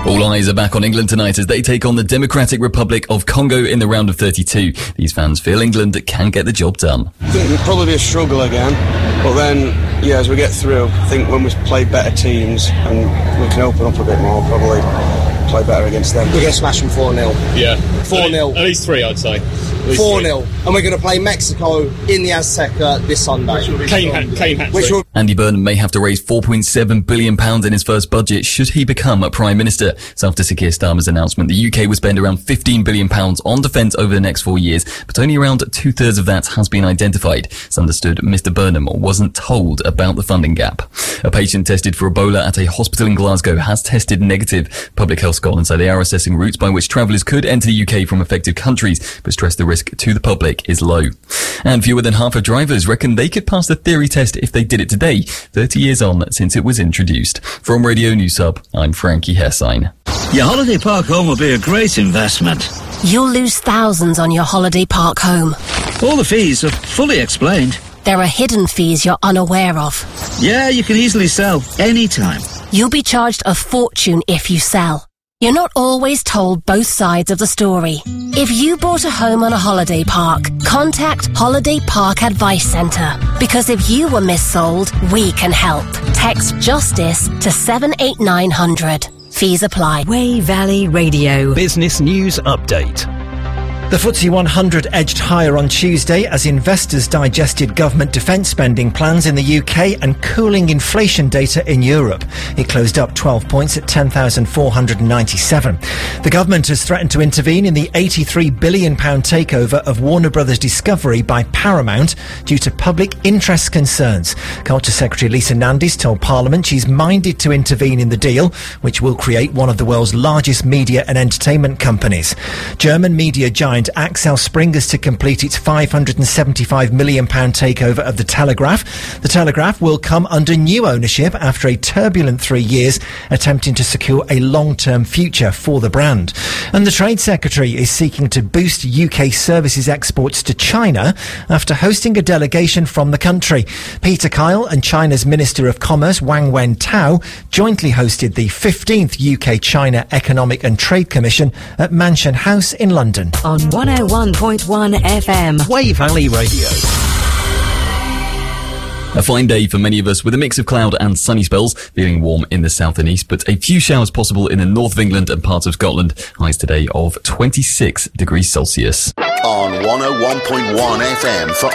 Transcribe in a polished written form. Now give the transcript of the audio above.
All eyes are back on England tonight as they take on the Democratic Republic of Congo in the round of 32. These fans feel England can get the job done. I think it'll probably be a struggle again, but then, as we get through, I think when we play better teams and we can open up a bit more, probably play better against them. We're going to smash them 4-0. Yeah. 4-0. At least 3, I'd say. 4-0. And we're going to play Mexico in the Azteca this Sunday. Kane hat. Andy Burnham may have to raise £4.7 billion in his first budget should he become a Prime Minister. So after Sir Keir Starmer's announcement, the UK will spend around £15 billion on defence over the next 4 years, but only around 2/3 of that has been identified. It's understood Mr Burnham wasn't told about the funding gap. A patient tested for Ebola at a hospital in Glasgow has tested negative. Public Health Scotland say they are assessing routes by which travellers could enter the UK from affected countries, but stress the risk to the public is low. And fewer than half of drivers reckon they could pass the theory test if they did it today, 30 years on since it was introduced. From Radio News Hub, I'm Frankie Hessine. Your holiday park home will be a great investment. You'll lose thousands on your holiday park home. All the fees are fully explained. There are hidden fees you're unaware of. Yeah, you can easily sell anytime. You'll be charged a fortune if you sell. You're not always told both sides of the story. If you bought a home on a holiday park, contact Holiday Park Advice Centre. Because if you were missold, we can help. Text JUSTICE to 78900. Fees apply. Wey Valley Radio. Business News Update. The FTSE 100 edged higher on Tuesday as investors digested government defence spending plans in the UK and cooling inflation data in Europe. It closed up 12 points at 10,497. The government has threatened to intervene in the £83 billion takeover of Warner Brothers Discovery by Paramount due to public interest concerns. Culture Secretary Lisa Nandes told Parliament she's minded to intervene in the deal, which will create one of the world's largest media and entertainment companies. German media giant Axel Springer is to complete its £575 million takeover of The Telegraph. The Telegraph will come under new ownership after a turbulent 3 years, attempting to secure a long-term future for the brand. And the Trade Secretary is seeking to boost UK services exports to China after hosting a delegation from the country. Peter Kyle and China's Minister of Commerce Wang Wentao jointly hosted the 15th UK-China Economic and Trade Commission at Mansion House in London. On 101.1 FM. Wey Valley Radio. A fine day for many of us with a mix of cloud and sunny spells, feeling warm in the south and east, but a few showers possible in the north of England and parts of Scotland. Highs today of 26 degrees Celsius. On 101.1 FM for